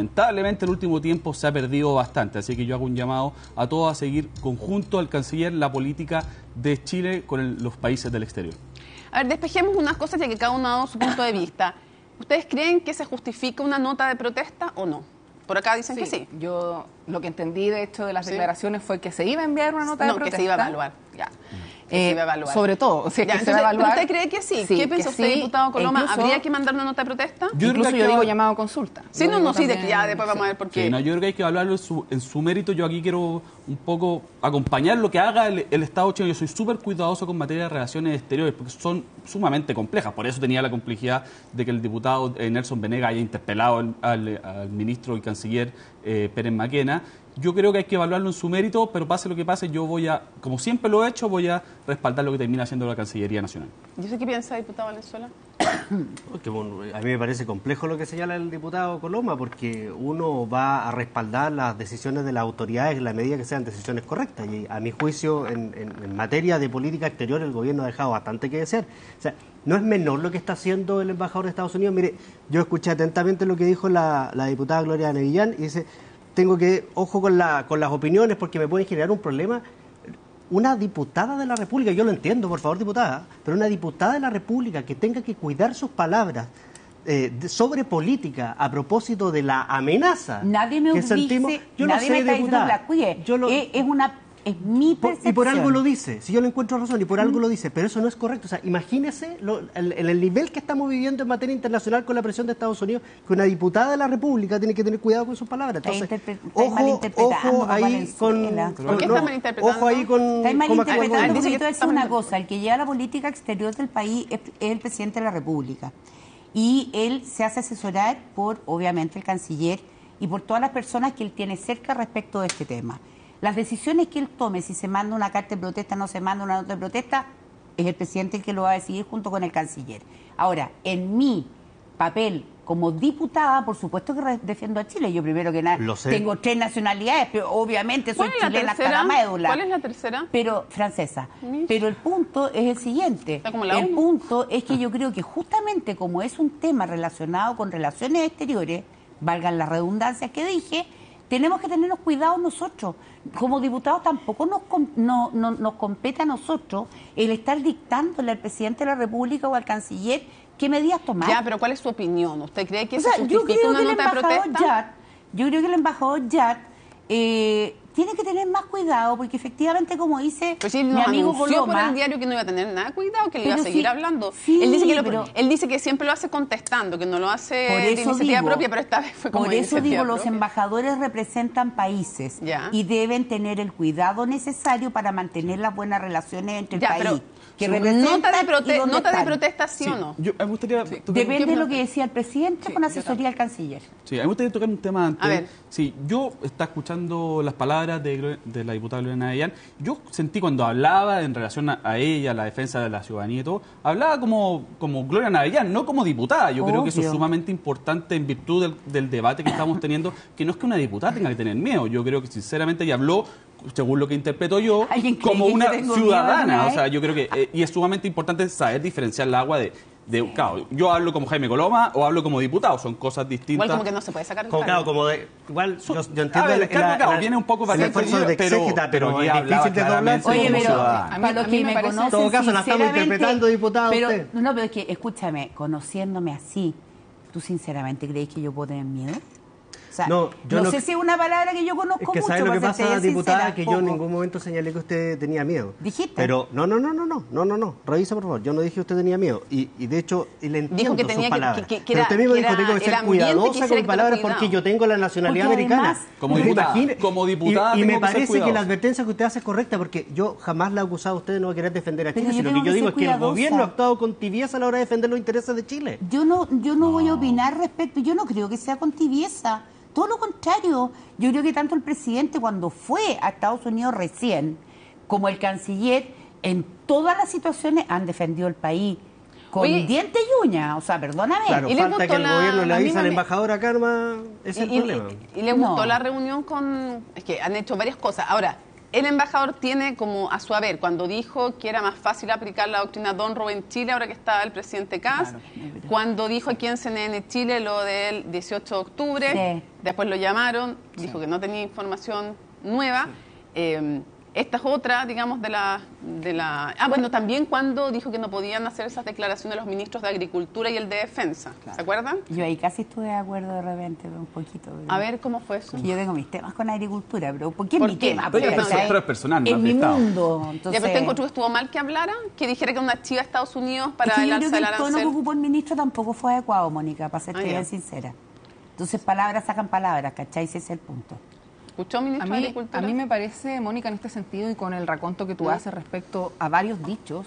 lamentablemente el último tiempo se ha perdido bastante, así que yo hago un llamado a todos a seguir conjunto al canciller la política de Chile con los países del exterior. A ver, despejemos unas cosas ya que cada uno ha dado su punto de vista. ¿Ustedes creen que se justifica una nota de protesta o no? Por acá dicen que sí. Yo lo que entendí, de hecho, de las declaraciones fue que se iba a enviar una nota de protesta. No, que se iba a evaluar. Ya. Se iba a evaluar. Sobre todo, si es ya, que se va a evaluar. ¿Usted cree que sí? ¿Qué piensa usted, diputado Coloma? Incluso, ¿Habría que mandar una nota de protesta? Yo digo llamado a consulta. Sí, sí, de que ya después vamos a ver por qué. Sí, no, yo creo que hay que evaluarlo en su mérito. Yo aquí quiero un poco acompañar lo que haga el Estado chileno. Yo soy súper cuidadoso con materia de relaciones exteriores porque son sumamente complejas. Por eso tenía la complejidad de que el diputado Nelson Venegas haya interpelado al ministro y canciller Pérez Maquena. Yo creo que hay que evaluarlo en su mérito, pero pase lo que pase, yo voy a, como siempre lo he hecho, voy a respaldar lo que termina haciendo la Cancillería Nacional. ¿Y usted qué piensa, diputado Valenzuela? Porque, bueno, a mí me parece complejo lo que señala el diputado Coloma, porque uno va a respaldar las decisiones de las autoridades en la medida que sean decisiones correctas. Y a mi juicio, en materia de política exterior, el gobierno ha dejado bastante que desear. O sea, no es menor lo que está haciendo el embajador de Estados Unidos. Mire, yo escuché atentamente lo que dijo la diputada Gloria Nevillán y dice... Tengo que, ojo con las opiniones porque me pueden generar un problema. Una diputada de la República, yo lo entiendo, por favor, diputada, pero una diputada de la República que tenga que cuidar sus palabras sobre política a propósito de la amenaza nadie me que dice, sentimos, yo nadie lo sé, me está diputada. diciendo que la cuide. Es mi percepción. Y por algo lo dice, si yo le encuentro razón, y por algo lo dice, pero eso no es correcto. O sea, imagínese el nivel que estamos viviendo en materia internacional con la presión de Estados Unidos, que una diputada de la República tiene que tener cuidado con sus palabras. Entonces, ojo ahí con... ¿Por qué está malinterpretando? Ojo ahí con... Está malinterpretando, dice porque que te voy a decir una cosa, el que lleva la política exterior del país es el presidente de la República. Y él se hace asesorar por, obviamente, el canciller y por todas las personas que él tiene cerca respecto de este tema. Las decisiones que él tome, si se manda una carta de protesta, no se manda una nota de protesta, es el presidente el que lo va a decidir junto con el canciller. Ahora, en mi papel como diputada, por supuesto que defiendo a Chile. Yo primero que nada tengo 3 nacionalidades, pero obviamente soy chilena hasta la médula. ¿Cuál es la tercera? Pero francesa. Pero el punto es el siguiente. El punto es que yo creo que justamente como es un tema relacionado con relaciones exteriores, valgan las redundancias que dije, tenemos que tenernos cuidado nosotros. Como diputados tampoco nos compete a nosotros el estar dictándole al presidente de la República o al canciller qué medidas tomar. Ya, pero ¿cuál es su opinión? ¿Usted cree que se justifica una nota de protesta? Yo creo que el embajador Yat tiene que tener más cuidado porque efectivamente, como dice pues sí, mi amigo Coloma, por el diario que no iba a tener nada cuidado, que le iba a seguir hablando. Sí, él dice que siempre lo hace contestando, que no lo hace de iniciativa propia, pero esta vez fue como por eso digo, propia. Los embajadores representan países y deben tener el cuidado necesario para mantener las buenas relaciones entre el país. Nota de protesta, ¿sí o no? Me gustaría depende de lo que decía el presidente con asesoría del canciller. Sí, a mí me gustaría tocar un tema antes. A ver. Sí, yo estaba escuchando las palabras de la diputada Gloria Nevillán. Yo sentí cuando hablaba en relación a ella, a la defensa de la ciudadanía y todo, hablaba como Gloria Nevillán, no como diputada. Yo creo que eso es sumamente importante en virtud del debate que estamos teniendo, que no es que una diputada tenga que tener miedo. Yo creo que sinceramente ella habló, según lo que interpreto yo, como una ciudadana. O sea, yo creo que y es sumamente importante saber diferenciar el agua claro, yo hablo como Jaime Coloma o hablo como diputado, son cosas distintas. Igual como que no se puede sacar el igual yo entiendo viene un poco el esfuerzo de exégeta, pero es difícil de doblar. Oye, pero para los que me conocen, en todo caso la estamos interpretando, diputado. Pero es que, escúchame, conociéndome así, ¿tú sinceramente crees que yo puedo tener miedo? O sea, no sé si es una palabra que yo conozco mucho. Es que ¿sabes lo que pasa, diputada? Que yo en ningún momento señalé que usted tenía miedo. ¿Dijiste? Pero no. Revisa, por favor. Yo no dije que usted tenía miedo. Y de hecho, le entiendo sus palabras. Pero usted mismo dijo, tengo que ser cuidadosa con mis palabras porque yo tengo la nacionalidad americana. Como diputada y me parece que la advertencia que usted hace es correcta porque yo jamás la he acusado a usted de no querer defender a Chile, sino que yo digo es que el gobierno ha actuado con tibieza a la hora de defender los intereses de Chile. Yo no voy a opinar respecto. Yo no creo que sea con tibieza. Todo lo contrario, yo creo que tanto el presidente cuando fue a Estados Unidos recién, como el canciller, en todas las situaciones han defendido el país con dientes y uñas. O sea, perdóname. Claro, ¿Y falta que el gobierno le avise al embajador acá, ese es el problema. ¿Y le gustó la reunión con...? Es que han hecho varias cosas. Ahora, el embajador tiene como a su haber, cuando dijo que era más fácil aplicar la doctrina Donroe en Chile, ahora que está el presidente Kast, cuando dijo aquí en CNN Chile lo del 18 de octubre, después lo llamaron, dijo que no tenía información nueva. Esta es otra, digamos, de la... bueno, también cuando dijo que no podían hacer esas declaraciones los ministros de Agricultura y el de Defensa. ¿Se acuerdan? Yo ahí casi estuve de acuerdo de repente, pero un poquito. A ver, ¿cómo fue eso? Yo tengo mis temas con agricultura, pero ¿por qué es mi tema? Pero Porque, es personal, no en has mi estado. mundo. ¿Ya Entonces, pero usted encontró que estuvo mal que hablara? ¿Que dijera que una chiva a Estados Unidos para es que el yo alza creo que del el tono que arancel? ocupó el ministro tampoco fue adecuado, Mónica, para serte Ah, ya. bien sincera. Entonces, palabras sacan palabras, ¿cachai? Ese es el punto. ¿Escuchó, ministro de Agricultura? A mí me parece, Mónica, en este sentido y con el raconto que tú haces respecto a varios dichos,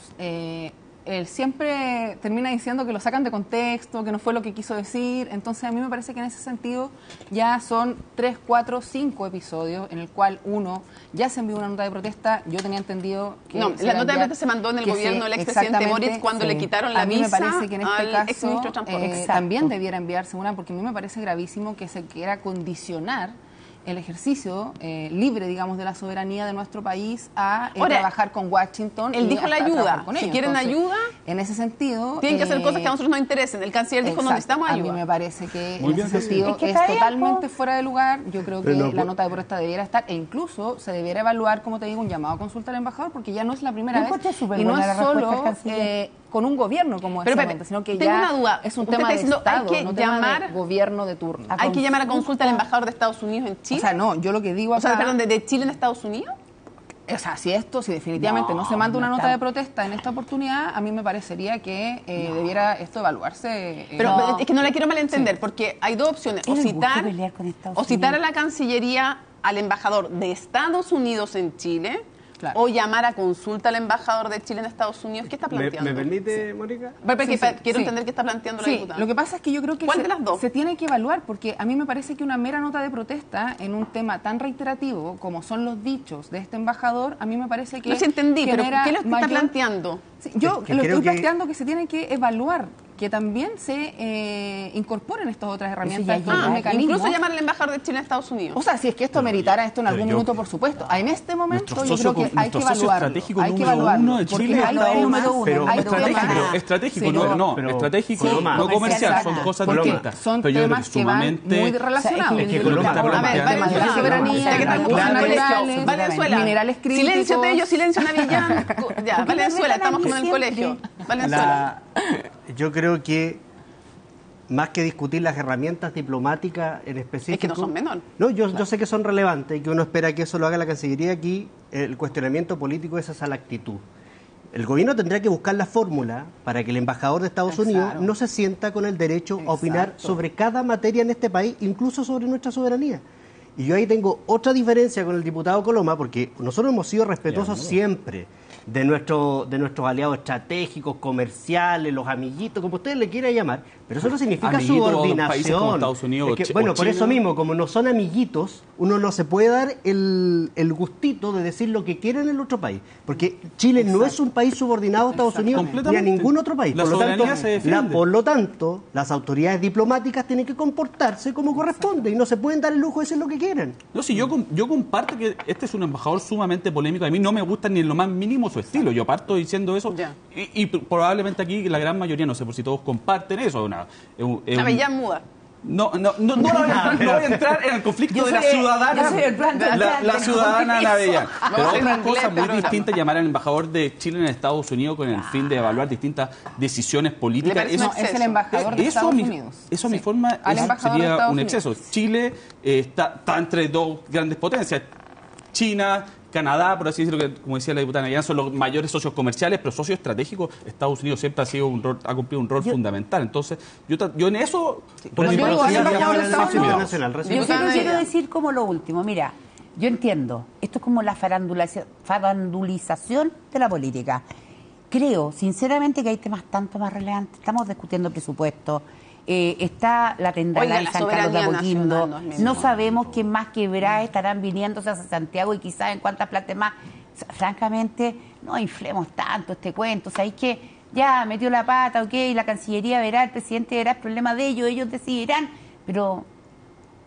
él siempre termina diciendo que lo sacan de contexto, que no fue lo que quiso decir. Entonces, a mí me parece que en ese sentido ya son 3, 4, 5 episodios en el cual uno ya se envió una nota de protesta. Yo tenía entendido que... No, la nota de protesta se mandó en el gobierno del expresidente Boric cuando le quitaron la visa me parece que en este al caso exministro de Transporte. también debiera enviarse una, porque a mí me parece gravísimo que se quiera condicionar el ejercicio libre, digamos, de la soberanía de nuestro país a Ahora, trabajar con Washington. él y dijo la hasta ayuda. trabajar con Si ellos. quieren Entonces, ayuda, en ese sentido... tienen que hacer cosas que a nosotros nos interesen. El canciller dijo, no necesitamos A ayuda. mí me parece que Muy en bien, ese sí, sentido Es que es está bien, totalmente po. fuera de lugar. Yo creo que Pero no, la nota de protesta debiera estar, e incluso se debiera evaluar, como te digo, un llamado a consulta al embajador, porque ya no es la primera Yo vez encontré súper y no buena es la respuesta del solo canciller. con un gobierno como Pero, ese, Pepe, sino que tengo ya una duda. es un Usted tema está de diciendo, hay Estado, que no tema llamar- de gobierno de turno. Hay que llamar a consulta al embajador de Estados Unidos en Chile. O sea, no, yo lo que digo O sea, acá... perdón, de Chile en Estados Unidos. O sea, si definitivamente no se manda una no nota de está- protesta en esta oportunidad, a mí me parecería que debiera esto evaluarse. Pero es que no la quiero malentender, porque hay dos opciones. O Es el gusto citar, pelear con Estados o citar a Unidos. la Cancillería al embajador de Estados Unidos en Chile, Claro. o llamar a consulta al embajador de Chile en Estados Unidos. ¿Qué está ¿Me planteando? permite, Mónica? Quiero Sí. entender qué está planteando la Sí, diputada. lo que pasa es que yo creo que ¿Cuál de las dos? se tiene que evaluar, porque a mí me parece que una mera nota de protesta en un tema tan reiterativo como son los dichos de este embajador, a mí me parece que No se entendí, pero genera ¿qué es lo que está mayor- planteando? Sí, yo Que lo creo estoy que- planteando que se tiene que evaluar, que también se incorporen estas otras herramientas, ya estos llega. mecanismos. Incluso llamar al embajador de Chile en Estados Unidos. O sea, si es que esto meritara esto en algún pero yo- minuto, por supuesto. En este momento Nuestro yo socio creo que hay que nuestro socio evaluarlo. estratégico Hay que número evaluarlo. uno de porque Chile hay está dos número más, uno, pero hay estratégico, dos más. pero estratégico, Sí, no, estratégico, Coloma, no comercial, comercial, son cosas Coloma. distintas. Son Pero yo creo temas que van sumamente... muy relacionados. Es que lo que está A ver, planteando- temas de Valenzuela, soberanía, usted que está recursos en el colegio, naturales, Valenzuela, minerales críticos. Silencio Tello, silencio Navillán. Ya, ¿Por qué Valenzuela, me estamos retan como en el siempre? colegio. Valenzuela. Yo creo que más que discutir las herramientas diplomáticas en específico... Es que no son menor. No, yo sé que son relevantes y que uno espera que eso lo haga la Cancillería. Aquí el cuestionamiento político es esa la actitud. El gobierno tendría que buscar la fórmula para que el embajador de Estados Unidos no se sienta con el derecho a opinar sobre cada materia en este país, incluso sobre nuestra soberanía. Y yo ahí tengo otra diferencia con el diputado Coloma, porque nosotros hemos sido respetuosos siempre de nuestros aliados estratégicos, comerciales, los amiguitos, como ustedes le quieran llamar, pero eso no significa Amiguitos, subordinación. países como Estados Unidos Es que, o bueno, por China. eso mismo, como no son amiguitos, uno no se puede dar el gustito de decir lo que quiere en el otro país, porque Chile no es un país subordinado a Estados Unidos ni a Completamente. ningún otro país. La soberanía se defiende. Por lo tanto, las autoridades diplomáticas tienen que comportarse como corresponde y no se pueden dar el lujo de decir lo que quieran. No, sí, yo comparto que este es un embajador sumamente polémico. A mí no me gusta ni en lo más mínimo su estilo. Yo parto diciendo eso. Ya. Y probablemente aquí la gran mayoría, no sé por si todos comparten eso. Navillán muda. No voy a entrar en el conflicto Yo de la soy- ciudadana. yo soy el plan de la atrás, ciudadana no, Navellán. Vamos Pero a hacer otra un cosa inglés muy de programa. distinta es llamar al embajador de Chile en Estados Unidos con el fin de evaluar distintas decisiones políticas. Le parece No, un es el exceso. embajador de Eso Estados a mi, Unidos. eso a mi Sí. forma Al embajador de sería Estados un Unidos. exceso. Chile está entre dos grandes potencias. China, Canadá, por así decirlo, que, como decía la diputada Navellán, son los mayores socios comerciales, pero socios estratégicos. Estados Unidos siempre ha cumplido un rol fundamental. Entonces, yo en eso... Por yo eso digo, sí al había embajador de una Estados relación Unidos. internacional. Yo recién. Diputada solo quiero Navellán. decir como lo último. Mira, yo entiendo, esto es como la farandulización de la política. Creo, sinceramente, que hay temas tanto más relevantes. Estamos discutiendo presupuesto, está la tendalá Oiga, en la San Carlos de soberanía Apoquindo. nacional no es menor. No sabemos qué más quebradas estarán viniéndose hacia Santiago y quizás en cuántas plantas más. Francamente, no inflemos tanto este cuento. O sea, es que ya metió la pata, ok, la Cancillería verá, el presidente verá, el problema de ellos decidirán, pero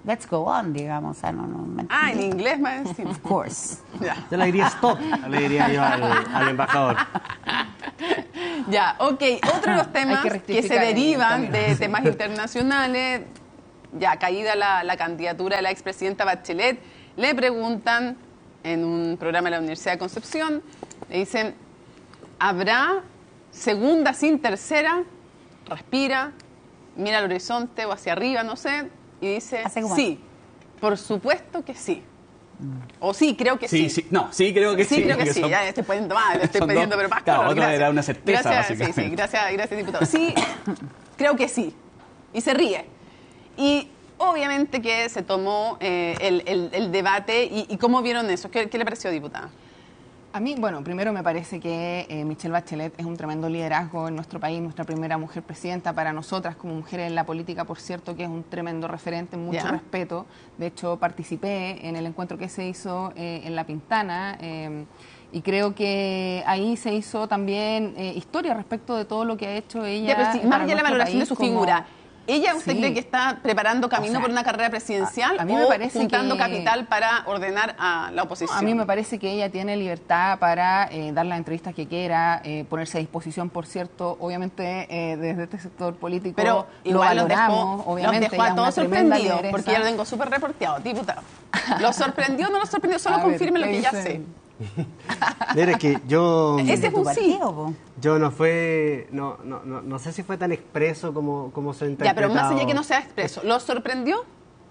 let's go on, digamos. O sea, no en inglés más encima. Of course. Yo le diría stop, le diría yo al embajador. Ya, ok. Otro de los temas que se derivan de temas internacionales, ya caída la candidatura de la expresidenta Bachelet, le preguntan en un programa de la Universidad de Concepción, le dicen, ¿habrá segunda sin tercera? Respira, mira al horizonte o hacia arriba, no sé, y dice, sí, por supuesto que sí. O sí, creo que sí. Sí, creo que sí. Sí, creo que sí. Ya estoy poniendo más, estoy pidiendo, pero más claro, color. Otra era una certeza, gracias, sí, gracias, diputado. Sí, creo que sí. Y se ríe. Y obviamente que se tomó el debate. ¿Y cómo vieron eso? ¿Qué le pareció, diputada? A mí, bueno, primero me parece que Michelle Bachelet es un tremendo liderazgo en nuestro país, nuestra primera mujer presidenta, para nosotras como mujeres en la política, por cierto, que es un tremendo referente, mucho respeto. De hecho, participé en el encuentro que se hizo en La Pintana y creo que ahí se hizo también historia respecto de todo lo que ha hecho ella. Ya, pero más allá de la valoración de su figura. ¿Ella usted Sí. cree que está preparando camino por una carrera presidencial a mí me parece juntando que capital para ordenar a la oposición? A mí me parece que ella tiene libertad para dar las entrevistas que quiera, ponerse a disposición, por cierto, obviamente desde este sector político pero lo igual valoramos, obviamente. los dejó a ella es todos una tremenda sorprendidos, lideresa. porque yo lo tengo súper reporteado, diputado. ¿Lo sorprendió o no lo sorprendió? Solo A ver, confirme lo ¿qué que ya dicen? sé. Mira, que yo... Ese es un sí. Yo no sé si fue tan expreso como se ha interpretado. Ya, pero más allá que no sea expreso, ¿lo sorprendió?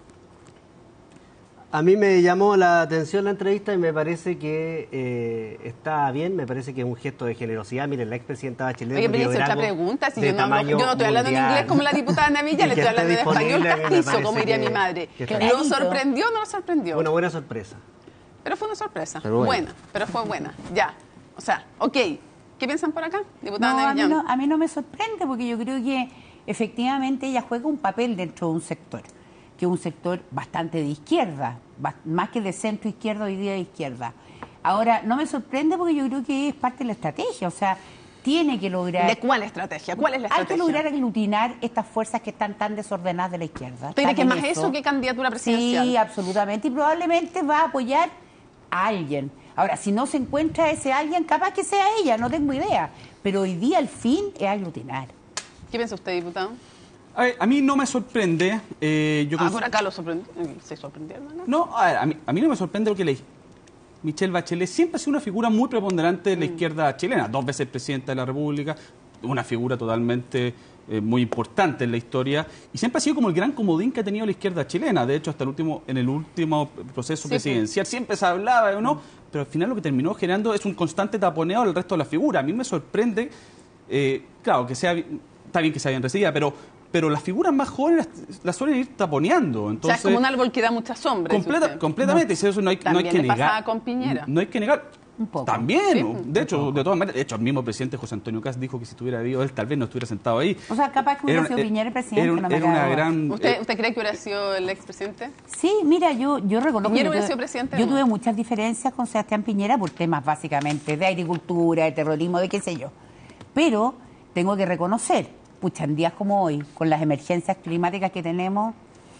A mí me llamó la atención la entrevista y me parece que está bien, me parece que es un gesto de generosidad. Miren, la expresidenta Bachelet... Oye, pero hice otra pregunta, si yo no estoy hablando en inglés como la diputada Navilla, le estoy hablando en español castizo, como diría mi madre. ¿Lo sorprendió o no lo sorprendió? Una buena sorpresa. Pero fue una sorpresa. Pero buena, pero fue buena. Ya. O sea, ok. ¿Qué piensan por acá, diputada No, Navillán? a mí no me sorprende porque yo creo que efectivamente ella juega un papel dentro de un sector, que es un sector bastante de izquierda, más que de centro izquierda, hoy día de izquierda. Ahora, no me sorprende porque yo creo que es parte de la estrategia, o sea, tiene que lograr... ¿De cuál estrategia? ¿Cuál es la estrategia? Hay que lograr aglutinar estas fuerzas que están tan desordenadas de la izquierda. ¿Usted cree que es más eso que candidatura presidencial? Sí, absolutamente, y probablemente va a apoyar a alguien. Ahora, si no se encuentra ese alguien, capaz que sea ella, no tengo idea. Pero hoy día el fin es aglutinar. ¿Qué piensa usted, diputado? A mí no me sorprende. Por acá lo sorprendió. ¿Se sorprendieron? No, a mí no me sorprende porque Michelle Bachelet siempre ha sido una figura muy preponderante de la izquierda chilena. 2 veces presidenta de la República, una figura totalmente muy importante en la historia y siempre ha sido como el gran comodín que ha tenido la izquierda chilena. De hecho, hasta en el último proceso presidencial siempre se hablaba o no, pero al final lo que terminó generando es un constante taponeo al resto de las figuras. A mí me sorprende, claro, que está bien que sea bien recibida, pero las figuras más jóvenes las suelen ir taponeando. Entonces, o sea, es como un árbol que da mucha sombra. Completamente, eso no hay que negar. Pasaba con Piñera. No hay que negar. Un poco. También, Sí, de hecho, de todas maneras, de hecho, el mismo presidente José Antonio Kast dijo que si estuviera vivo él tal vez no estuviera sentado ahí. O sea, capaz que hubiera sido Piñera el presidente. ¿Usted cree que hubiera sido el expresidente? Sí, mira, yo reconozco ¿Piñera hubiera sido presidente? Yo tuve muchas diferencias con Sebastián Piñera por temas básicamente de agricultura, de terrorismo, de qué sé yo. Pero tengo que reconocer, pucha, en días como hoy, con las emergencias climáticas que tenemos,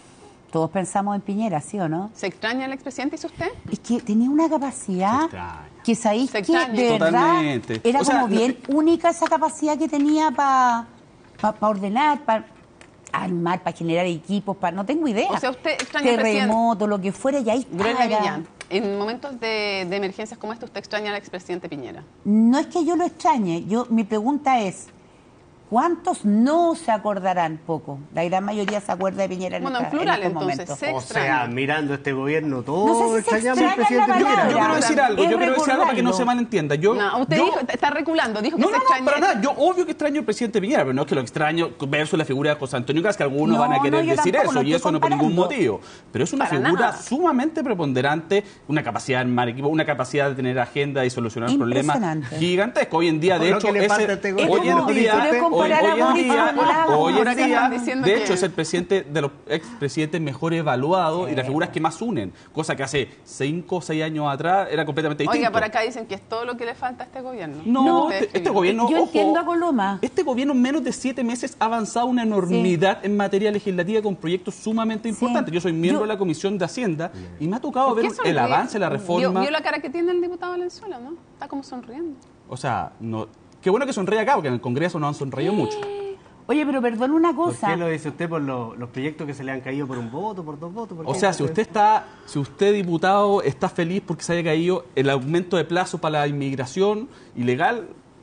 todos pensamos en Piñera, ¿sí o no? ¿Se extraña el expresidente, dice usted? Es que tenía una capacidad que sabéis que de verdad Totalmente. era como bien única esa capacidad que tenía para ordenar, para armar, para generar equipos, no tengo idea. O sea, usted extraña al terremoto, lo que fuera, y ahí Gloria estaba. Villán, en momentos de emergencias como esta, ¿usted extraña al expresidente Piñera? No es que yo lo extrañe, mi pregunta es, ¿cuántos no se acordarán poco? La gran mayoría se acuerda de Piñera en Bueno, en estos plural, momentos. entonces, se O extraña. sea, mirando este gobierno, todos No sé si se extrañamos al extraña presidente la Piñera. palabra. Yo quiero decir algo, para que no se recordarlo. malentienda. Usted está reculando, dijo que No, se extraña. para nada. Yo obvio que extraño al presidente Piñera, pero no es que lo extraño versus la figura de José Antonio Kast, que algunos van a querer yo decir tampoco, eso, no y estoy eso no por ningún comparando. motivo. Pero es una Para figura nada. sumamente preponderante, una capacidad de armar equipo, una capacidad de tener agenda y solucionar problemas Impresionante. gigantescos. Hoy en día, de Lo hecho, que le falta a este gobierno. hoy en día, pero es hoy en de hecho, es el presidente de los expresidentes mejor evaluados y las figuras que más unen, cosa que hace 5 o 6 años atrás era completamente distinto. Oiga, por acá dicen que es todo lo que le falta a este gobierno. No, este gobierno, yo entiendo a Coloma. Este gobierno en menos de 7 meses ha avanzado una enormidad en materia legislativa con proyectos sumamente importantes. Yo soy miembro de la Comisión de Hacienda y me ha tocado ver el avance de la reforma. ¿Vio la cara que tiene el diputado Valenzuela, no? Está como sonriendo. O sea, no, qué bueno que sonríe acá, porque en el Congreso no han sonreído mucho. Oye, pero perdón una cosa. ¿Por qué lo dice usted por los proyectos que se le han caído por un voto, por 2 votos? O sea, si usted diputado está feliz porque se haya caído el aumento de plazo para la inmigración ilegal,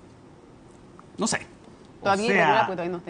no sé. Todavía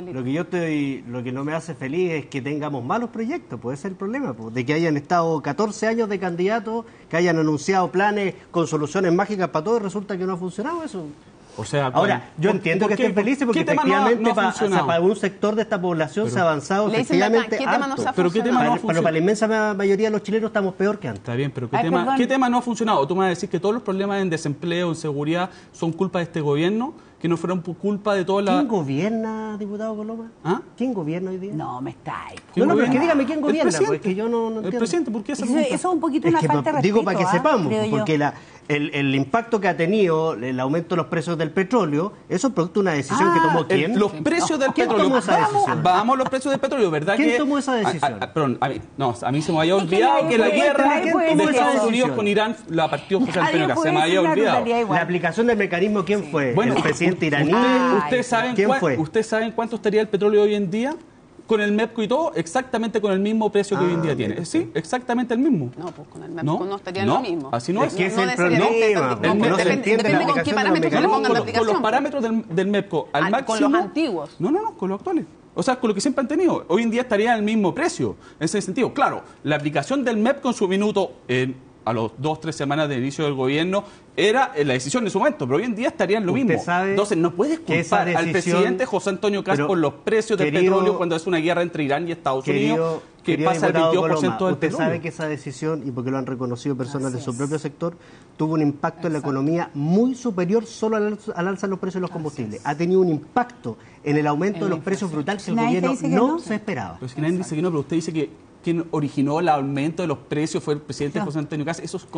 lo que no me hace feliz es que tengamos malos proyectos, puede ser el problema, pues, de que hayan estado 14 años de candidatos, que hayan anunciado planes con soluciones mágicas para todo y resulta que no ha funcionado eso. O sea, ahora, yo entiendo que estén felices porque efectivamente para un sector de esta población se ha avanzado efectivamente harto. Pero ¿qué tema no ha funcionado? Pero para la inmensa mayoría de los chilenos estamos peor que antes. Está bien, pero ¿qué tema no ha funcionado? Tú me vas a decir que todos los problemas en desempleo, en seguridad, son culpa de este gobierno, que no fueron culpa de toda la... ¿Quién gobierna, diputado Coloma? ¿Ah? ¿Quién gobierna hoy día? No, me está ahí. No, pero que dígame quién gobierna, porque yo no entiendo. El presidente, ¿por qué esa Eso es un poquito una falta de respeto. Digo para que sepamos, porque yo. el impacto que ha tenido el aumento de los precios del petróleo, eso es producto de una decisión que tomó ¿quién? Los precios del ¿Quién petróleo. tomó esa decisión? Vamos a los precios del petróleo, ¿verdad? ¿Quién tomó esa decisión? Perdón, a mí se me había olvidado que la guerra de Estados Unidos con Irán la partió José Antonio Caz. Se me había olvidado. La aplicación del mecanismo, ¿quién fue? Bueno, ¿el presidente iraní? ¿Ustedes saben ¿Quién fue? ¿Ustedes saben cuánto estaría el petróleo hoy en día? Con el MEPCO y todo, exactamente con el mismo precio que hoy en día tiene. Sí, exactamente el mismo. No, pues con el MEPCO no estaría lo mismo. Así no es. Es que es el problema. Depende con qué parámetros le pongan la aplicación. Con los parámetros del MEPCO al máximo. Con los antiguos. No, con los actuales. O sea, con lo que siempre han tenido. Hoy en día estaría en el mismo precio. En ese sentido, claro, la aplicación del MEPCO en su minuto, a los 2 o 3 semanas de inicio del gobierno, era la decisión en su momento, pero hoy en día estarían lo mismo. Entonces, no puedes culpar al presidente José Antonio Caz por los precios del petróleo cuando es una guerra entre Irán y Estados Unidos, que pasa el 22% del petróleo. Usted sabe que esa decisión, y porque lo han reconocido personas de su propio sector, tuvo un impacto en la economía muy superior solo al alza de los precios de los combustibles. Ha tenido un impacto en el aumento de los precios brutal que el gobierno no se esperaba. Pero es que nadie dice que no, pero usted dice que quien originó el aumento de los precios fue el presidente José Antonio Caz. Eso es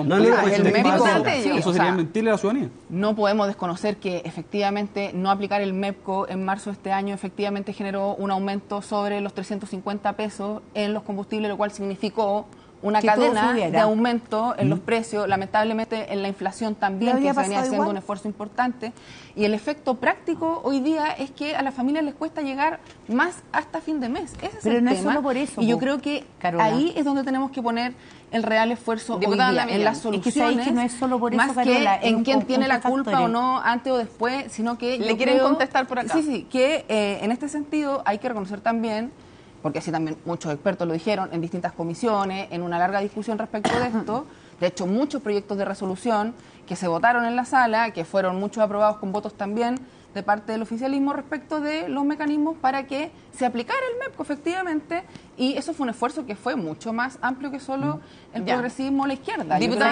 eso sería mentirle a la ciudadanía. No podemos desconocer que efectivamente no aplicar el MEPCO en marzo de este año efectivamente generó un aumento sobre los 350 pesos en los combustibles, lo cual significó una cadena de aumento en los precios, lamentablemente en la inflación también, que se venía haciendo un esfuerzo importante. Y el efecto práctico hoy día es que a las familias les cuesta llegar más hasta fin de mes. Ese es el tema. Es solo por eso. Y yo creo que ahí es donde tenemos que poner el real esfuerzo hoy día, en las soluciones, que no es solo por eso, más Carola, que en quién tiene la culpa o no, antes o después, sino que le quieren contestar por acá. Sí, que en este sentido hay que reconocer también, porque así también muchos expertos lo dijeron en distintas comisiones, en una larga discusión respecto de esto. De hecho, muchos proyectos de resolución que se votaron en la sala, que fueron muchos aprobados con votos también de parte del oficialismo respecto de los mecanismos para que se aplicara el MEPCO efectivamente, y eso fue un esfuerzo que fue mucho más amplio que solo el progresismo o la izquierda. Diputada,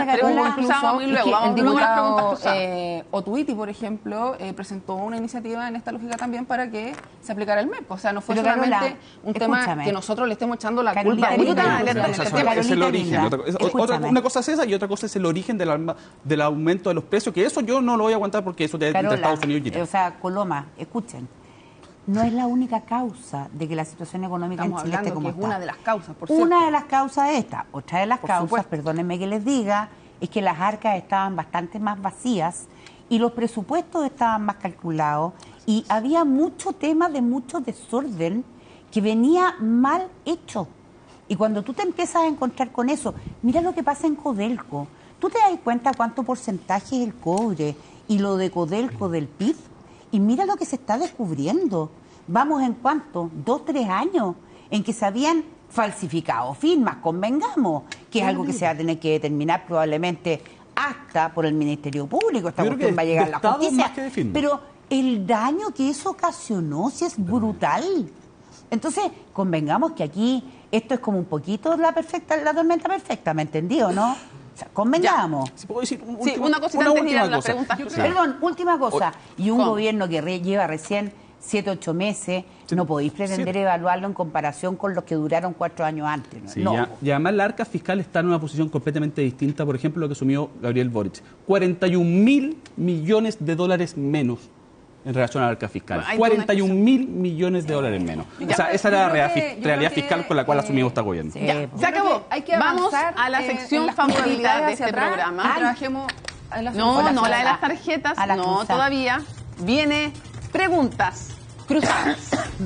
el diputado Otuiti, por ejemplo, presentó una iniciativa en esta lógica también para que se aplicara el MEPCO. O sea, no fue solamente un tema que nosotros le estemos echando la culpa. Es el origen. Una cosa es esa y otra cosa es el origen del aumento de los precios, que eso yo no lo voy a aguantar porque eso de Estados Unidos. O sea, Coloma, escuchen, no es la única causa de que la situación económica en Chile esté como está. Es una de las causas, por cierto. Una de las causas es esta. Otra de las causas, perdónenme que les diga, es que las arcas estaban bastante más vacías y los presupuestos estaban más calculados y había mucho tema de mucho desorden que venía mal hecho. Y cuando tú te empiezas a encontrar con eso, mira lo que pasa en Codelco. ¿Tú te das cuenta cuánto porcentaje es el cobre y lo de Codelco del PIB? Y mira lo que se está descubriendo. Vamos en cuánto, 2, 3 años en que se habían falsificado firmas, convengamos, que es algo que se va a tener que determinar probablemente hasta por el Ministerio Público. Esta cuestión va a llegar a la justicia. Pero el daño que eso ocasionó sí es brutal. Entonces, convengamos que aquí esto es como un poquito la tormenta perfecta, ¿me entendió, no? O sea, convengamos. Si puedo decir una cosita antes de ir a las preguntas. Perdón, última cosa. Y un gobierno que lleva recién 7, 8 meses, Sí. no podéis pretender Sí. evaluarlo en comparación con los que duraron 4 años antes. ¿No? Sí, No. y además la arca fiscal está en una posición completamente distinta, por ejemplo, lo que asumió Gabriel Boric. 41.000 millones de dólares menos en relación a la arca fiscal. Hay 41.000 millones de dólares menos. Ya. O sea, esa era la Yo creo que- yo realidad creo que, fiscal con la cual asumió este gobierno. Sí. Ya, pues. se acabó. Creo que hay que Vamos avanzar, a la en sección las favorita comodidades de hacia este atrás programa. y trabajemos en la No, solución. no la de las a tarjetas, la no, cruzada. todavía. Viene preguntas cruzadas.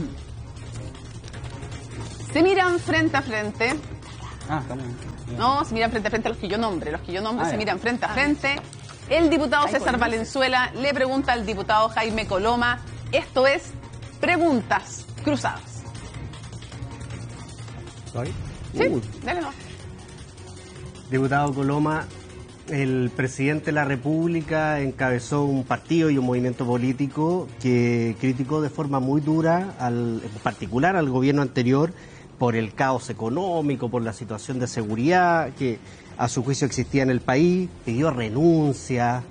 Se miran frente a frente. Ah, está bien. No, se miran frente a frente los que yo nombre. Los que yo nombre Ah, se ya. miran frente a frente. El diputado César Valenzuela le pregunta al diputado Jaime Coloma. Esto es preguntas cruzadas. ¿Soy? Sí, dale no. Diputado Coloma, el presidente de la República encabezó un partido y un movimiento político que criticó de forma muy dura, en particular al gobierno anterior, por el caos económico, por la situación de seguridad que a su juicio existía en el país, pidió renuncia,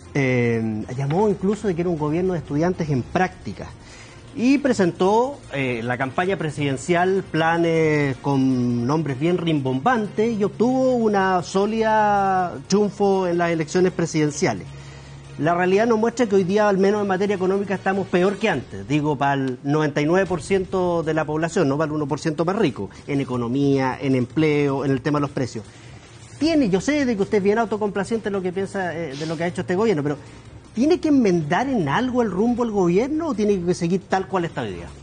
llamó incluso de que era un gobierno de estudiantes en práctica. Y presentó la campaña presidencial planes con nombres bien rimbombantes y obtuvo una sólida triunfo en las elecciones presidenciales. La realidad nos muestra que hoy día, al menos en materia económica, estamos peor que antes. Digo, para el 99% de la población, no para el 1% más rico, en economía, en empleo, en el tema de los precios. Yo sé de que usted es bien autocomplaciente en lo que piensa de lo que ha hecho este gobierno, pero ¿tiene que enmendar en algo el rumbo del gobierno o tiene que seguir tal cual está hoy día?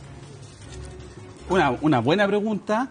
Una buena pregunta.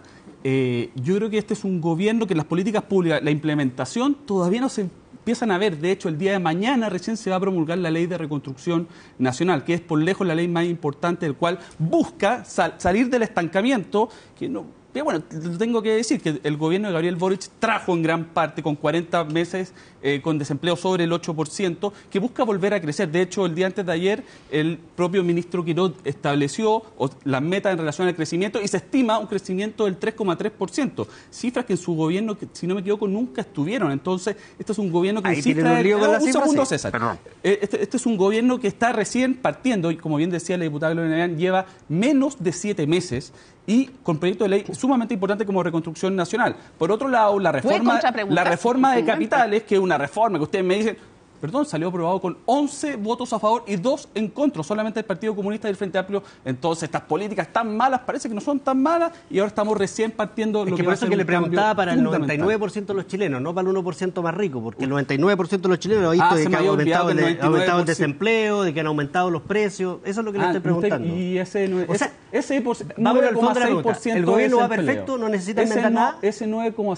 Yo creo que este es un gobierno que las políticas públicas, la implementación todavía no se empiezan a ver. De hecho, el día de mañana recién se va a promulgar la Ley de Reconstrucción Nacional, que es por lejos la ley más importante, del cual busca salir del estancamiento, que no... Pero bueno, tengo que decir que el gobierno de Gabriel Boric trajo en gran parte con 40 meses con desempleo sobre el 8%, que busca volver a crecer. De hecho, el día antes de ayer, el propio ministro Quirós estableció las metas en relación al crecimiento y se estima un crecimiento del 3,3%. Cifras que en su gobierno, si no me equivoco, nunca estuvieron. Entonces, este es un gobierno que... Ahí tienen un lío con las cifras, segundo, sí. César. Perdón. Este es un gobierno que está recién partiendo y, como bien decía la diputada Gloria Navián, lleva menos de 7 meses y con proyecto de ley sumamente importante como Reconstrucción Nacional. Por otro lado, la reforma de capitales, que es una reforma que ustedes me dicen, perdón, salió aprobado con 11 votos a favor y 2 en contra, solamente el Partido Comunista y el Frente Amplio. Entonces, estas políticas tan malas, parece que no son tan malas y ahora estamos recién partiendo lo que por va a eso ser que le un cambio preguntaba para el fundamental. 99% de los chilenos, no para el 1% más rico, porque el 99% de los chilenos ha visto de se que me ha había aumentado, olvidado que el ha aumentado el 99%. desempleo, de que han aumentado los precios. Eso es lo que le estoy preguntando. Y ese, O sea, vamos al fondo de la pregunta. ¿El gobierno va desempleo. perfecto? ¿No necesita Ese enmendar nada? Ese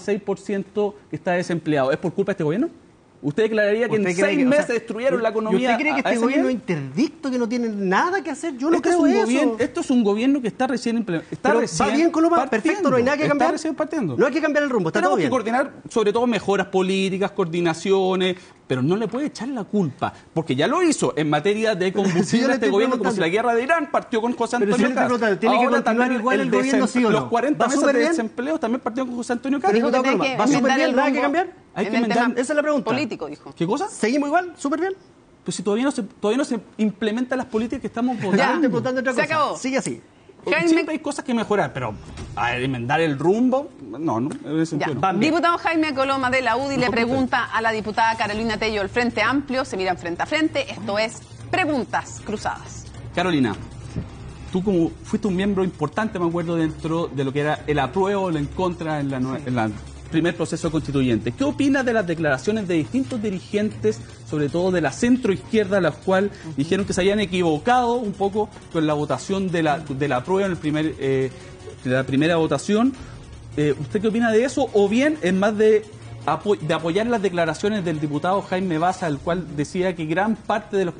9,6% que está desempleado, ¿es por culpa de este gobierno? ¿Usted declararía que en ¿Usted cree 6 que, meses destruyeron la economía? ¿Y usted cree que a este ese gobierno es nivel? interdicto, que no tiene nada que hacer? Yo no Este es creo un eso. gobierno, esto es un gobierno que está recién implementado. Pero va bien, Coloma, perfecto, no hay nada que cambiar. Está recién partiendo. No hay que cambiar el rumbo, está Tenemos todo bien. que coordinar, sobre todo, mejoras políticas, coordinaciones, pero no le puede echar la culpa, porque ya lo hizo en materia de Si yo combustible le este estoy gobierno, como preguntando. si la guerra de Irán partió con José Pero si Antonio yo le estoy Cast. preguntando, ¿tiene que Ahora continuar también igual el gobierno, sí o no? Los 40 ¿Va meses súper de bien? desempleo también partieron con José Antonio Cast. Dijo que Diputado tenía Coloma, ¿va súper enmendar bien? el ¿Nada que rumbo cambiar? Hay que en el enmendar- tema esa es la pregunta. político, dijo. ¿Qué cosa? ¿Seguimos igual? ¿Súper bien? Pues si todavía no se implementan las políticas que estamos Ya, votando. estoy preguntando otra Se cosa. acabó. Sigue así. Jaime- Siempre hay cosas que mejorar, pero a ver, enmendar el rumbo, no, en ese Ya. sentido no. Van bien. Diputado Jaime Coloma de la UDI le pregunta a la diputada Carolina Tello del Frente Amplio. Se miran frente a frente. Esto es preguntas cruzadas. Carolina, tú como fuiste un miembro importante, me acuerdo, dentro de lo que era el apruebo o el en contra en la primer proceso constituyente. ¿Qué opinas de las declaraciones de distintos dirigentes, sobre todo de la centroizquierda, las cuales dijeron que se habían equivocado un poco con la votación de la apruebo en la primera votación? ¿Usted qué opina de eso? O bien, en más de apoyar las declaraciones del diputado Jaime Baza, el cual decía que gran parte del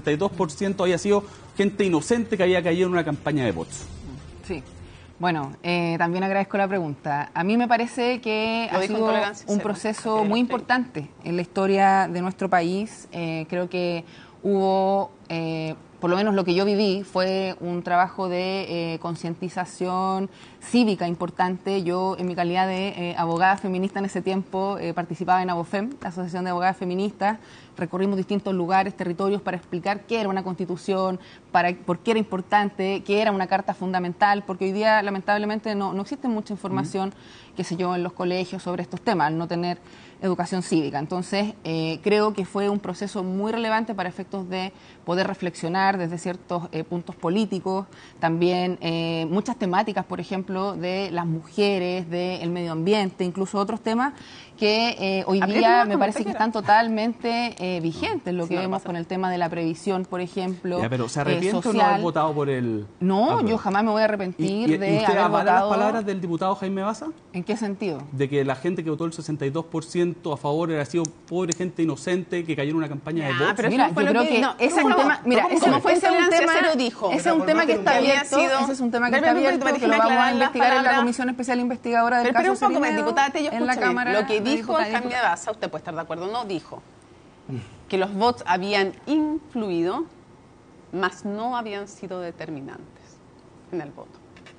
62% había sido gente inocente que había caído en una campaña de bots. Sí. Bueno, también agradezco la pregunta. A mí me parece que Lo ha dijo en sido Tolerancia un Cero. proceso muy importante en la historia de nuestro país. Creo que hubo por lo menos lo que yo viví, fue un trabajo de concientización cívica importante. Yo, en mi calidad de abogada feminista en ese tiempo, participaba en ABOFEM, la Asociación de Abogadas Feministas. Recorrimos distintos lugares, territorios, para explicar qué era una constitución, por qué era importante, qué era una carta fundamental, porque hoy día, lamentablemente, no existe mucha información, qué sé yo, en los colegios sobre estos temas, al no tener educación cívica. Entonces, creo que fue un proceso muy relevante para efectos de poder reflexionar desde ciertos puntos políticos, también muchas temáticas, por ejemplo, de las mujeres, del medio ambiente, incluso otros temas que hoy día me parece que están totalmente vigentes, lo que vemos con el tema de la previsión, por ejemplo. Ya, pero ¿se arrepiente o no haber votado por el...? No, yo jamás me voy a arrepentir de ¿Y usted haber avala votado? las palabras del diputado Jaime Baza? ¿En qué sentido? De que la gente que votó el 62% a favor era sido pobre gente inocente que cayó en una campaña de votos. Pero mira, eso fue yo lo creo que no, ese es un tema, mira, ese no fue es un tema, se lo dijo. ese es un tema que está abierto, ese es un tema que está abierto, que lo vamos a investigar en la Comisión Especial Investigadora del caso Pero un poco, Cerimedo, diputada Tello, en la Cámara. Lo que dijo Jaime Baza, usted puede estar de acuerdo, no dijo que los votos habían influido, mas no habían sido determinantes en el voto.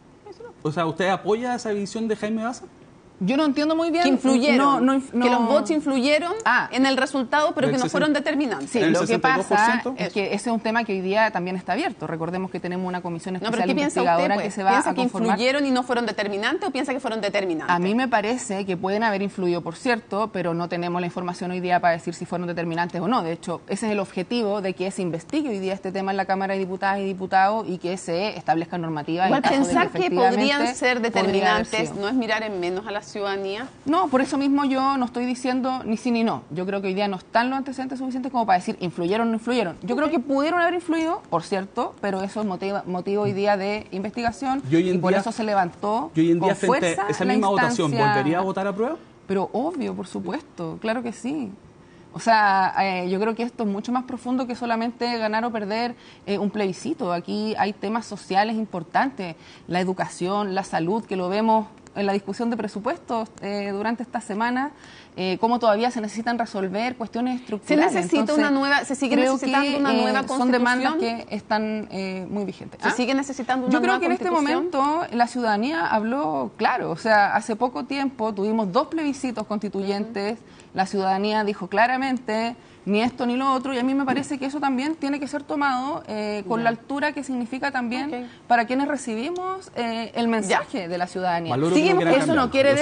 O sea, ¿usted apoya esa visión de Jaime Baza? Yo no entiendo muy bien. Que influyeron, no, que los votos influyeron en el resultado, pero que no fueron determinantes. Sí, lo que pasa es que ese es un tema que hoy día también está abierto. Recordemos que tenemos una comisión especial investigadora que se va a conformar. ¿Piensa que influyeron y no fueron determinantes o piensa que fueron determinantes? A mí me parece que pueden haber influido, por cierto, pero no tenemos la información hoy día para decir si fueron determinantes o no. De hecho, ese es el objetivo de que se investigue hoy día este tema en la Cámara de Diputadas y Diputados y que se establezca normativa. Igual pensar que podrían ser determinantes no es mirar en menos a la ciudadanía. No, por eso mismo yo no estoy diciendo ni sí ni no. Yo creo que hoy día no están los antecedentes suficientes como para decir influyeron o no influyeron. Yo creo que pudieron haber influido, por cierto, pero eso es motivo hoy día de investigación y por eso se levantó con fuerza esa misma votación. ¿Volvería a votar a prueba? Pero obvio, por supuesto, claro que sí. O sea, yo creo que esto es mucho más profundo que solamente ganar o perder un plebiscito. Aquí hay temas sociales importantes, la educación, la salud, que lo vemos en la discusión de presupuestos durante esta semana, cómo todavía se necesitan resolver cuestiones estructurales. Se necesita una nueva, se sigue necesitando una nueva constitución. Son demandas que están muy vigentes. Se sigue necesitando una nueva constitución. Yo creo que en este momento la ciudadanía habló claro. O sea, hace poco tiempo tuvimos 2 plebiscitos constituyentes. La ciudadanía dijo claramente ni esto ni lo otro, y a mí me parece que eso también tiene que ser tomado con la altura que significa también para quienes recibimos el mensaje de la ciudadanía. Eso no quiere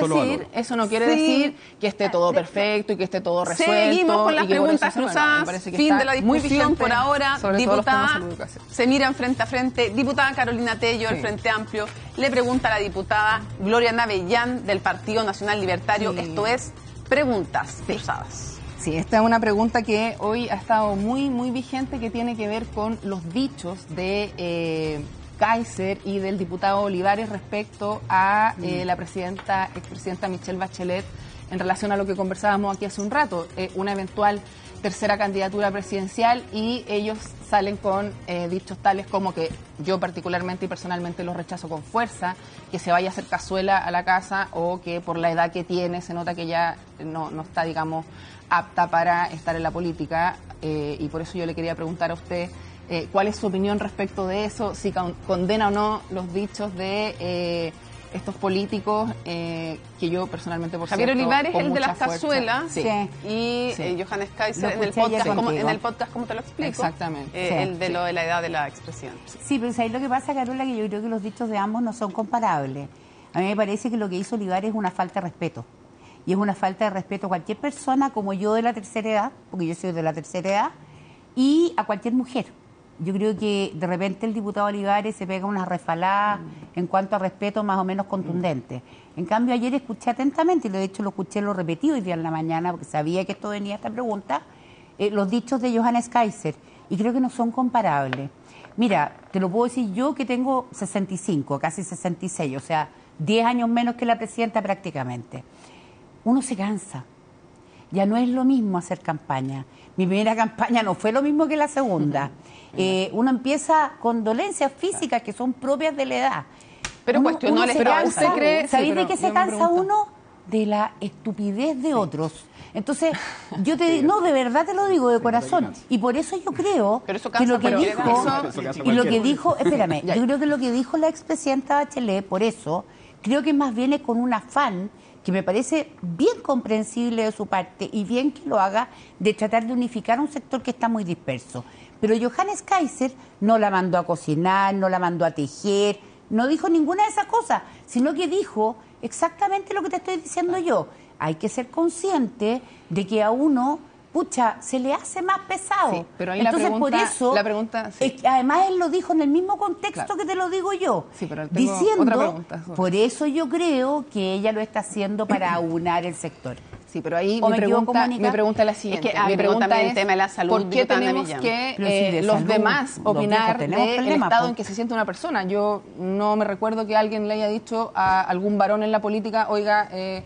decir que esté todo perfecto y que esté todo resuelto. Seguimos con las preguntas cruzadas. Fin de la discusión por ahora. Diputada, se miran frente a frente. Diputada Carolina Tello, del Frente Amplio, le pregunta a la diputada Gloria Navellán, del Partido Nacional Libertario. Esto es Preguntas Cruzadas. Sí, esta es una pregunta que hoy ha estado muy, muy vigente, que tiene que ver con los dichos de Kaiser y del diputado Olivares respecto a la expresidenta Michelle Bachelet en relación a lo que conversábamos aquí hace un rato, una eventual tercera candidatura presidencial, y ellos salen con dichos tales como que yo particularmente y personalmente los rechazo con fuerza, que se vaya a hacer cazuela a la casa, o que por la edad que tiene se nota que ya no está, digamos, apta para estar en la política, y por eso yo le quería preguntar a usted cuál es su opinión respecto de eso, si condena o no los dichos de estos políticos, que yo personalmente, por Javier cierto, Olivares, con el de las mucha fuerza. cazuelas, sí. Y sí. Johannes Kaiser en el podcast, ¿cómo te lo explico? Exactamente. El de lo de la edad de la expresidenta. Sí, pero ¿sabes lo que pasa, Carola? Que yo creo que los dichos de ambos no son comparables. A mí me parece que lo que hizo Olivares es una falta de respeto. Y es una falta de respeto a cualquier persona como yo de la tercera edad, porque yo soy de la tercera edad, y a cualquier mujer. Yo creo que de repente el diputado Olivares se pega una refalada en cuanto a respeto más o menos contundente. En cambio, ayer escuché atentamente, y de hecho lo escuché, lo repetí hoy día en la mañana, porque sabía que esto venía esta pregunta, los dichos de Johannes Kaiser, y creo que no son comparables. Mira, te lo puedo decir yo, que tengo 65, casi 66, o sea, 10 años menos que la presidenta prácticamente. Uno se cansa. Ya no es lo mismo hacer campaña. Mi primera campaña no fue lo mismo que la segunda. Uno empieza con dolencias físicas que son propias de la edad. Pero cuestionó el Estado. ¿Sabéis de qué se cansa uno? de la estupidez de otros. Entonces, yo te no, de verdad te lo digo de corazón. Y por eso yo creo que lo que dijo, espérame, yo creo que lo que dijo la expresidenta Bachelet, por eso, creo que más bien es con un afán que me parece bien comprensible de su parte y bien que lo haga, de tratar de unificar un sector que está muy disperso. Pero Johannes Kaiser no la mandó a cocinar, no la mandó a tejer, no dijo ninguna de esas cosas, sino que dijo exactamente lo que te estoy diciendo yo. Hay que ser consciente de que a uno, pucha, se le hace más pesado. Sí, pero ahí entonces, la pregunta sí. Además él lo dijo en el mismo contexto que te lo digo yo. Sí, pero diciendo, otra pregunta. Por eso yo creo que ella lo está haciendo para aunar el sector. Sí, pero ahí mi pregunta es la siguiente. Es que mi pregunta es el tema de la salud. ¿Por qué tenemos que los demás opinar del estado en que se siente una persona? Yo no me recuerdo que alguien le haya dicho a algún varón en la política, oiga,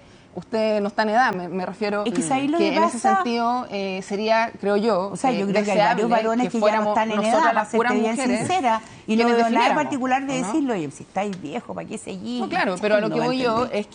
usted no está en edad, me refiero que en ese sentido sería, creo yo, o sea, yo creo que hay varios varones que ya no están en edad, para ser bien sincera, y no veo nada en particular de decirlo, oye, si estáis viejo, ¿para qué seguir? No, claro, pero a lo que voy yo es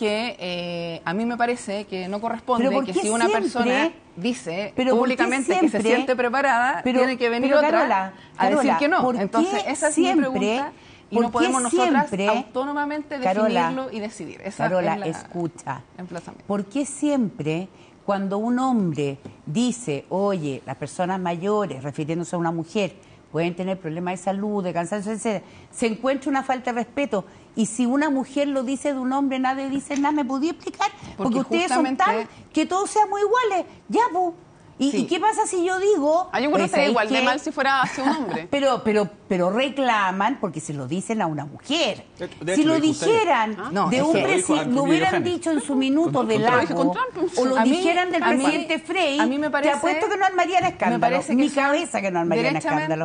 que a mí me parece que no corresponde que si una persona dice públicamente que se siente preparada, tiene que venir otra a decir que no. Entonces, esa es mi pregunta. Y no podemos nosotras autónomamente definirlo y decidir. Carola, escucha. ¿Por qué siempre cuando un hombre dice, oye, las personas mayores, refiriéndose a una mujer, pueden tener problemas de salud, de cansancio, etc., se encuentra una falta de respeto? Y si una mujer lo dice de un hombre, nadie dice nada, ¿me podía explicar? Porque ustedes son tan que todos seamos iguales. Ya, pues. ¿Y qué pasa si yo digo? Yo creo que igual de mal si fuera hacia un hombre. pero reclaman porque se lo dicen a una mujer. Si lo dijeran de un presidente, lo hubieran dicho en su minuto de Lago, o lo dijeran del presidente Frey, te apuesto que no armarían escándalo. Mi cabeza que no armarían escándalo.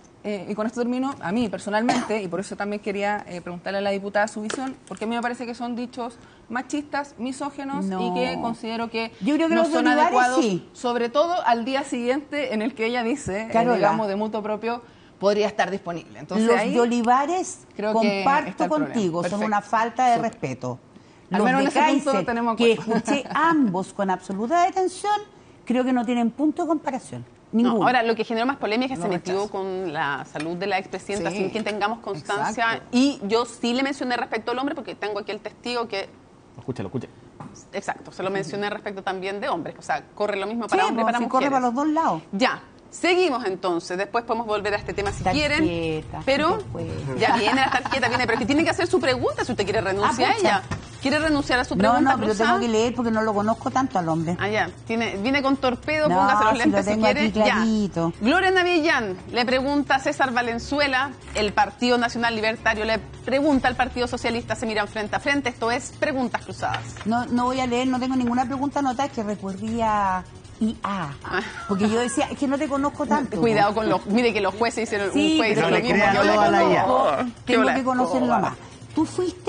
Y con esto termino, a mí personalmente, y por eso también quería preguntarle a la diputada su visión, porque a mí me parece que son dichos machistas, misógenos, y que considero que no son adecuados, sobre todo al día siguiente en el que ella dice, digamos, de mutuo propio, podría estar disponible. Entonces, los de Olivares, comparto contigo, son una falta de respeto. Los de Kaiser, que escuché ambos con absoluta detención, creo que no tienen punto de comparación. No, ahora, lo que generó más polémica es que se metió con la salud de la expresidenta sin que tengamos constancia. Exacto. Y yo sí le mencioné respecto al hombre, porque tengo aquí el testigo que... Lo escuche. Exacto, se lo mencioné respecto también de hombres. O sea, corre lo mismo para hombres y para mujeres. Corre para los dos lados. Ya. Seguimos entonces, después podemos volver a este tema si quieren, pero ya viene la tarjeta, pero es que tiene que hacer su pregunta si usted quiere renunciar a ella. ¿Quiere renunciar a su pregunta? No, pero tengo que leer porque no lo conozco tanto al hombre. Ya, viene con torpedo, póngase los lentes si quiere. Ya. Gloria Navillán le pregunta a César Valenzuela, el Partido Nacional Libertario le pregunta al Partido Socialista, se miran frente a frente, esto es preguntas cruzadas. No voy a leer, no tengo ninguna pregunta anotada, que recurría... porque yo decía, es que no te conozco tanto. Cuidado con mire que los jueces hicieron un juez pero lo mismo. Yo le conozco, tengo que conocerlo más. Tú fuiste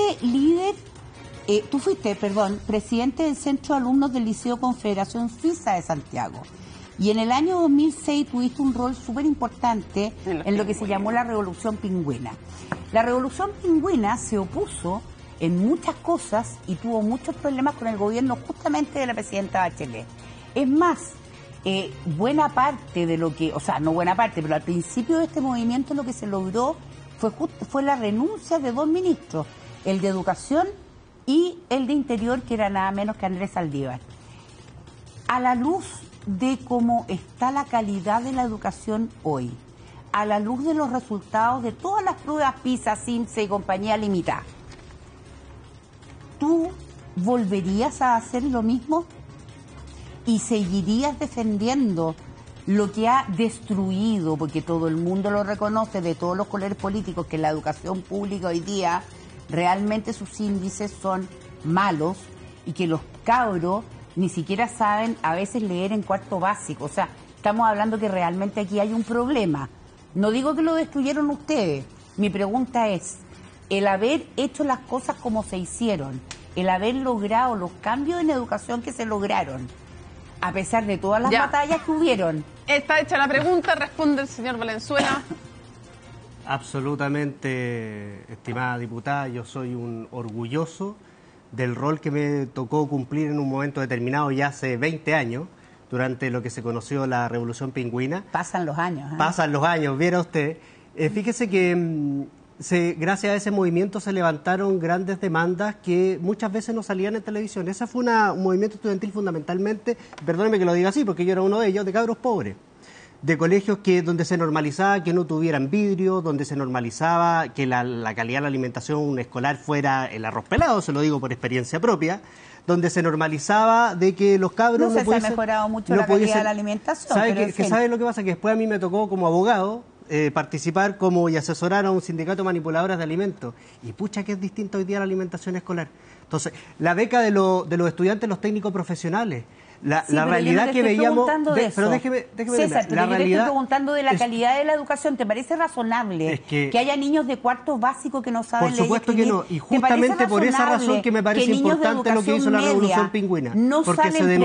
presidente del Centro de Alumnos del Liceo Confederación Suiza de Santiago. Y en el año 2006 tuviste un rol súper importante en lo que se llamó la Revolución Pingüina. La Revolución Pingüina se opuso en muchas cosas y tuvo muchos problemas con el gobierno justamente de la presidenta Bachelet. Es más, buena parte de lo que, o sea, no buena parte, pero al principio de este movimiento lo que se logró fue la renuncia de dos ministros, el de Educación y el de Interior, que era nada menos que Andrés Saldívar. A la luz de cómo está la calidad de la educación hoy, a la luz de los resultados de todas las pruebas PISA, CIMSE y compañía limitada, ¿tú volverías a hacer lo mismo? ¿Y seguirías defendiendo lo que ha destruido, porque todo el mundo lo reconoce, de todos los colores políticos, que la educación pública hoy día realmente sus índices son malos y que los cabros ni siquiera saben a veces leer en cuarto básico? O sea, estamos hablando que realmente aquí hay un problema. No digo que lo destruyeron ustedes. Mi pregunta es, el haber hecho las cosas como se hicieron, el haber logrado los cambios en educación que se lograron, a pesar de todas las batallas que hubieron. Está hecha la pregunta, responde el señor Valenzuela. Absolutamente, estimada diputada, yo soy un orgulloso del rol que me tocó cumplir en un momento determinado ya hace 20 años, durante lo que se conoció la Revolución Pingüina. Pasan los años. Pasan los años, viera usted. Fíjese que gracias a ese movimiento se levantaron grandes demandas que muchas veces no salían en televisión. Ese fue un movimiento estudiantil fundamentalmente, perdóneme que lo diga así, porque yo era uno de ellos, de cabros pobres, de colegios donde se normalizaba que no tuvieran vidrio, donde se normalizaba que la calidad de la alimentación escolar fuera el arroz pelado, se lo digo por experiencia propia, donde se normalizaba de que los cabros no se ha mejorado mucho la calidad de la alimentación. ¿Sabe lo que pasa? Que después a mí me tocó como abogado participar y asesorar a un sindicato de manipuladoras de alimentos. Y pucha que es distinto hoy día la alimentación escolar. Entonces, la beca de los estudiantes, los técnicos profesionales, la realidad que veíamos... Pero déjeme César, pero yo te estoy preguntando de la calidad de la educación. ¿Te parece razonable que haya niños de cuarto básico que no saben leer? Por supuesto que no. Y justamente por esa razón que me parece importante lo que hizo la Revolución Pingüina. No porque salen